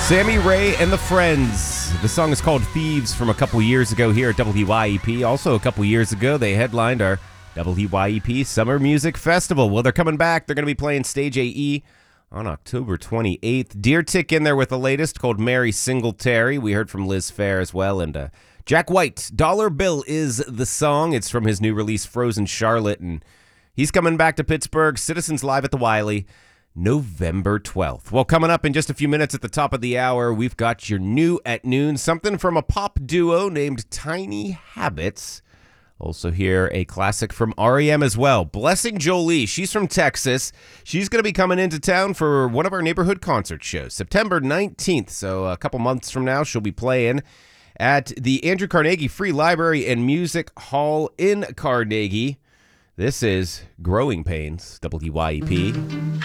Sammy Ray and the Friends. The song is called Thieves from a couple years ago here at WYEP. Also, a couple years ago, they headlined our WYEP Summer Music Festival. Well, they're coming back. They're going to be playing Stage AE on October 28th. Deer Tick in there with the latest called Mary Singletary. We heard from Liz Phair as well. And Jack White, Dollar Bill is the song. It's from his new release, Frozen Charlotte. And he's coming back to Pittsburgh. Citizens Live at the Wiley, November 12th. Well, coming up in just a few minutes at the top of the hour, we've got your new at noon, something from a pop duo named Tiny Habits. Also hear a classic from REM as well. Blessing Jolie, she's from Texas. She's going to be coming into town for one of our neighborhood concert shows, September 19th. So a couple months from now, she'll be playing at the Andrew Carnegie Free Library and Music Hall in Carnegie. This is Growing Pains, WYEP.